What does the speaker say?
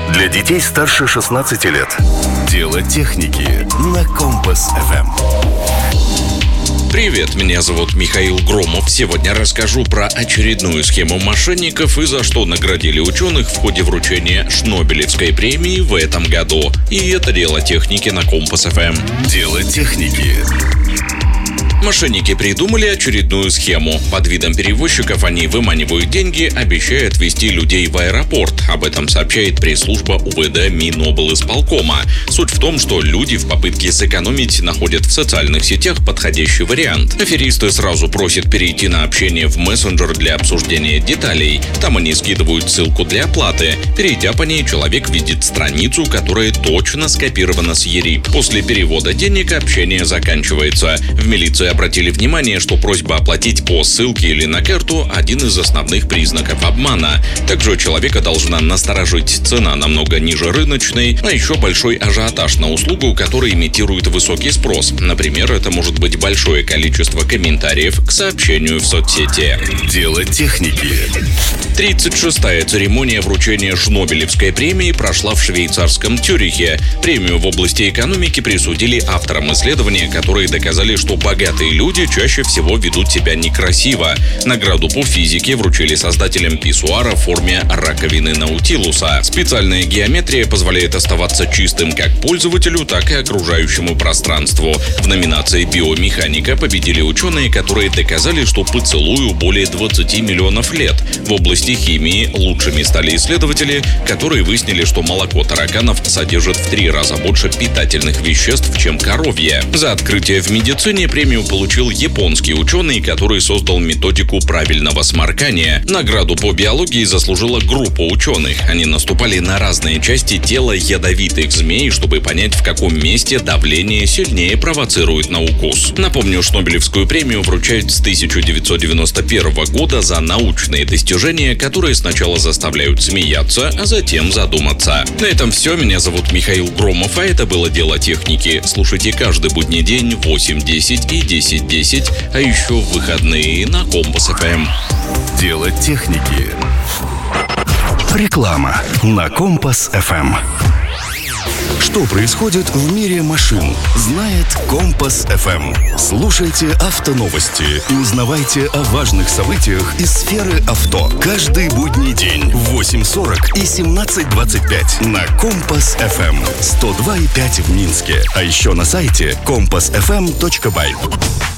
Для детей старше 16 лет. Дело техники на Компас-ФМ. Привет, меня зовут Михаил Громов. Сегодня расскажу про очередную схему мошенников и за что наградили ученых в ходе вручения Шнобелевской премии в этом году. И это дело техники на Компас-ФМ. Дело техники. Мошенники придумали очередную схему. Под видом перевозчиков они выманивают деньги, обещая отвезти людей в аэропорт. Об этом сообщает пресс-служба УВД Миноблсполкома. Суть в том, что люди в попытке сэкономить находят в социальных сетях подходящий вариант. Аферисты сразу просят перейти на общение в мессенджер для обсуждения деталей. Там они скидывают ссылку для оплаты. Перейдя по ней, человек видит страницу, которая точно скопирована с ЕРИП. После перевода денег общение заканчивается. В милиции обратили внимание, что просьба оплатить по ссылке или на карту – один из основных признаков обмана. Также человека должна насторожить цена намного ниже рыночной, а еще большой ажиотаж на услугу, которая имитирует высокий спрос. Например, это может быть большое количество комментариев к сообщению в соцсети. Дело техники. 36-я церемония вручения Шнобелевской премии прошла в швейцарском Цюрихе. Премию в области экономики присудили авторам исследования, которые доказали, что богатые люди чаще всего ведут себя некрасиво. Награду по физике вручили создателям писсуара в форме раковины Наутилуса. Специальная геометрия позволяет оставаться чистым как пользователю, так и окружающему пространству. В номинации «Биомеханика» победили ученые, которые доказали, что поцелую более 20 миллионов лет. В области химии лучшими стали исследователи, которые выяснили, что молоко тараканов содержит в 3 раза больше питательных веществ, чем коровье. За открытие в медицине премию получил японский ученый, который создал методику правильного сморкания. Награду по биологии заслужила группа ученых. Они наступали на разные части тела ядовитых змей, чтобы понять, в каком месте давление сильнее провоцирует на укус. Напомню, Шнобелевскую премию вручают с 1991 года за научные достижения, которые сначала заставляют смеяться, а затем задуматься. На этом все. Меня зовут Михаил Громов, а это было «Дело техники». Слушайте каждый будний день в 8:10 и 10:10, а еще в выходные на Компас-ФМ. Дело техники. Реклама на Компас-ФМ. Что происходит в мире машин, знает Компас-ФМ. Слушайте автоновости и узнавайте о важных событиях из сферы авто. Каждый будний день в 8:40 и 17:25 на Компас-ФМ. 102,5 в Минске. А еще на сайте compassfm.by.